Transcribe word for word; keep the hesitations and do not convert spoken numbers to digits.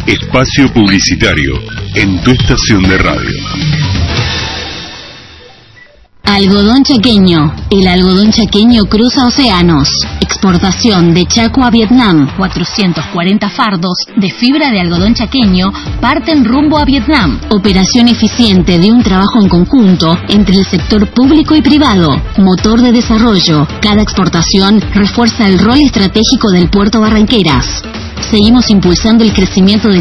Espacio publicitario en tu estación de radio. Algodón chaqueño. El algodón chaqueño cruza océanos. Exportación de Chaco a Vietnam. cuatrocientos cuarenta fardos de fibra de algodón chaqueño parten rumbo a Vietnam. Operación eficiente de un trabajo en conjunto entre el sector público y privado. Motor de desarrollo. Cada exportación refuerza el rol estratégico del puerto Barranqueras. Seguimos impulsando el crecimiento del